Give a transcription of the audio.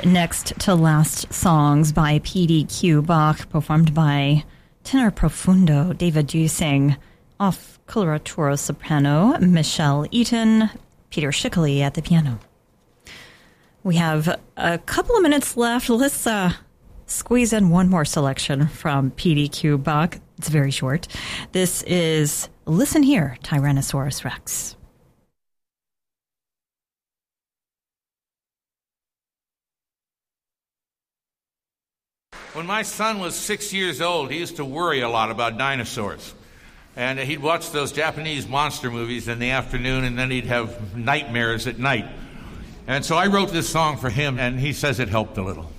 next to last songs by P.D.Q. Bach, performed by tenor profundo David Giesing, off coloratura soprano Michelle Eaton, Peter Schickele at the piano. We have a couple of minutes left. Let's squeeze in one more selection from P.D.Q. Bach. It's very short. This is Listen Here, Tyrannosaurus Rex. When my son was 6 years old, he used to worry a lot about dinosaurs. And he'd watch those Japanese monster movies in the afternoon, and then he'd have nightmares at night. And so I wrote this song for him, and he says it helped a little.